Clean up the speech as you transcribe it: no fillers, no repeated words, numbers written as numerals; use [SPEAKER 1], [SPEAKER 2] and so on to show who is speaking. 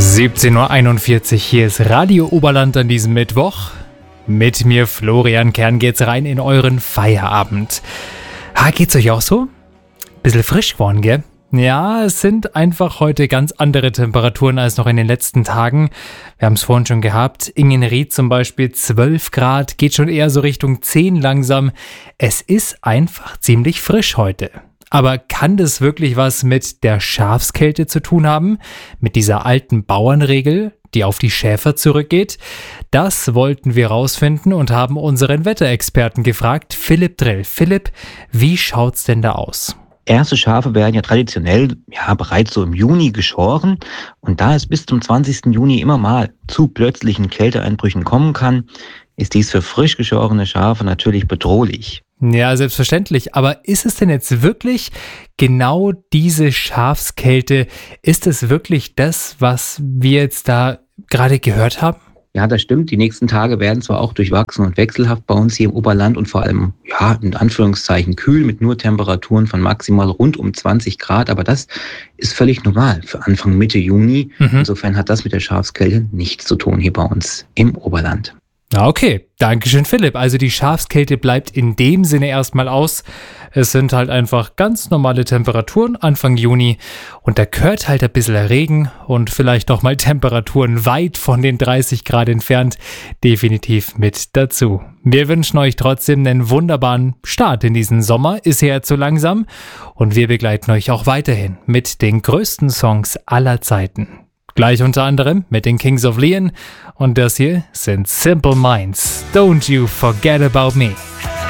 [SPEAKER 1] 17:41 Uhr, hier ist Radio Oberland an diesem Mittwoch. Mit mir Florian Kern geht's rein in euren Feierabend. Geht's euch auch so? Bisschen frisch geworden, gell? Ja, es sind einfach heute ganz andere Temperaturen als noch in den letzten Tagen. Wir haben es vorhin schon gehabt. Ingenried zum Beispiel 12 Grad, geht schon eher so Richtung 10 langsam. Es ist einfach ziemlich frisch heute. Aber kann das wirklich was mit der Schafskälte zu tun haben? Mit dieser alten Bauernregel, die auf die Schäfer zurückgeht? Das wollten wir rausfinden und haben unseren Wetterexperten gefragt, Philipp Drill. Philipp, wie schaut's denn da aus?
[SPEAKER 2] Erste Schafe werden ja traditionell bereits so im Juni geschoren. Und da es bis zum 20. Juni immer mal zu plötzlichen Kälteeinbrüchen kommen kann, ist dies für frisch geschorene Schafe natürlich bedrohlich.
[SPEAKER 1] Ja, selbstverständlich. Aber ist es denn jetzt wirklich genau diese Schafskälte? Ist es wirklich das, was wir jetzt da gerade gehört haben?
[SPEAKER 2] Ja, das stimmt. Die nächsten Tage werden zwar auch durchwachsen und wechselhaft bei uns hier im Oberland und vor allem, in Anführungszeichen kühl mit nur Temperaturen von maximal rund um 20 Grad. Aber das ist völlig normal für Anfang Mitte Juni. Insofern hat das mit der Schafskälte nichts zu tun hier bei uns im Oberland.
[SPEAKER 1] Okay, Dankeschön Philipp. Also die Schafskälte bleibt in dem Sinne erstmal aus. Es sind halt einfach ganz normale Temperaturen Anfang Juni und da gehört halt ein bisschen Regen und vielleicht noch mal Temperaturen weit von den 30 Grad entfernt definitiv mit dazu. Wir wünschen euch trotzdem einen wunderbaren Start in diesen Sommer. Ist ja zu langsam und wir begleiten euch auch weiterhin mit den größten Songs aller Zeiten. Gleich unter anderem mit den Kings of Leon und das hier sind Simple Minds. Don't you forget about me.